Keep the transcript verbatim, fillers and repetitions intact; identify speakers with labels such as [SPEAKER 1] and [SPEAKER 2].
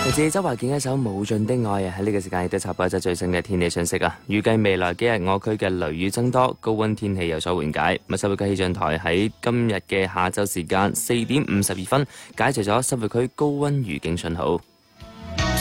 [SPEAKER 1] 嚟自周華健一首《無盡的愛》啊，喺呢個時間亦都插播一則最新嘅天氣信息啊！預計未來幾日我區嘅雷雨增多，高溫天氣有所緩解。咁濕熱區氣象台喺今日嘅下晝時間四點五十二分解除咗濕熱區高溫預警信號。